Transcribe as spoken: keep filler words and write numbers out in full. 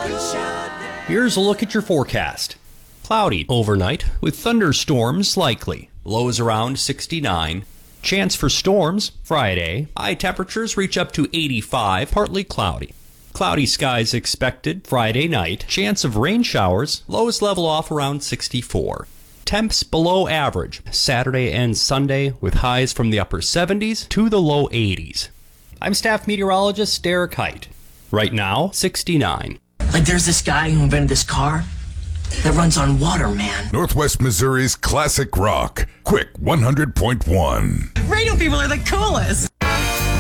Here's a look at your forecast. Cloudy overnight with thunderstorms likely. Lows around sixty-nine. Chance for storms Friday. High temperatures reach up to eighty-five, partly cloudy. Cloudy skies expected Friday night. Chance of rain showers. Lows level off around sixty-four. Temps below average Saturday and Sunday with highs from the upper seventies to the low eighties. I'm staff meteorologist Derek Height. Right now, sixty-nine. Like there's this guy who invented this car that runs on water, man. Northwest Missouri's classic rock. Quick one hundred point one. Radio people are the coolest.